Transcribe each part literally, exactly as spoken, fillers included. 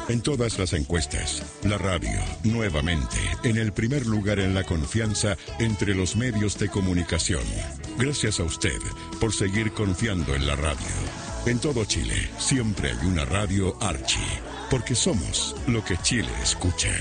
En todas las encuestas, la radio, nuevamente, en el primer lugar en la confianza entre los medios de comunicación. Gracias a usted por seguir confiando en la radio. En todo Chile, siempre hay una radio Archi, porque somos lo que Chile escucha.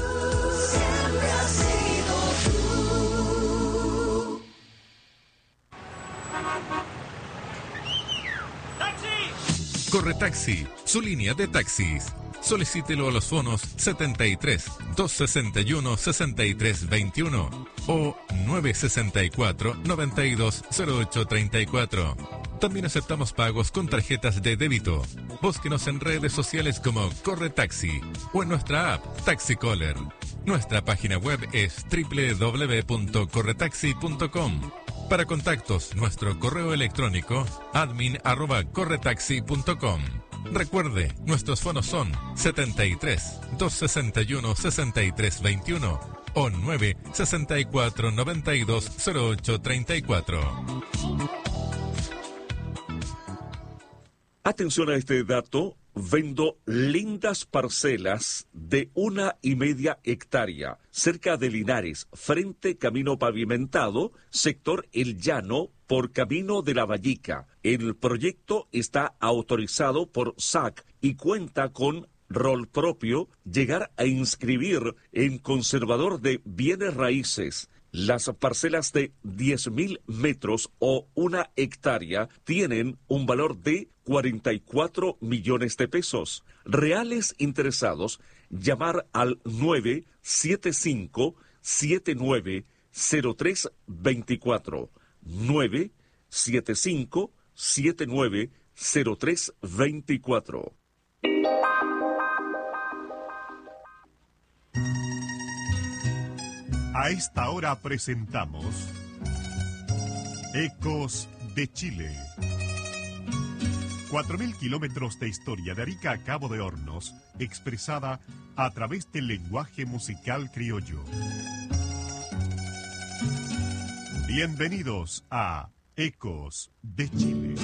Corre Taxi, su línea de taxis. Solicítelo a los fonos setenta y tres, doscientos sesenta y uno, sesenta y tres veintiuno o nueve sesenta y cuatro, noventa y dos, cero ocho treinta y cuatro. También aceptamos pagos con tarjetas de débito. Búsquenos en redes sociales como Corre Taxi o en nuestra app Taxi Caller. Nuestra página web es doble u doble u doble u punto corre taxi punto com. Para contactos, nuestro correo electrónico admin arroba corretaxi punto com. Recuerde, nuestros fonos son setenta y tres, doscientos sesenta y uno, sesenta y tres veintiuno o nueve sesenta y cuatro, noventa y dos, cero ocho treinta y cuatro. Atención a este dato, vendo lindas parcelas de una y media hectárea, cerca de Linares, frente Camino Pavimentado, sector El Llano, por Camino de la Vallica. El proyecto está autorizado por S A C y cuenta con rol propio, llegar a inscribir en Conservador de Bienes Raíces. Las parcelas de diez mil metros o una hectárea tienen un valor de cuarenta y cuatro millones de pesos. Reales interesados, llamar al nueve siete cinco, siete nueve cero tres dos cuatro. nueve siete cinco, siete nueve cero tres dos cuatro. A esta hora presentamos Ecos de Chile. Cuatro mil kilómetros de historia de Arica a Cabo de Hornos, expresada a través del lenguaje musical criollo. Bienvenidos a Ecos de Chile.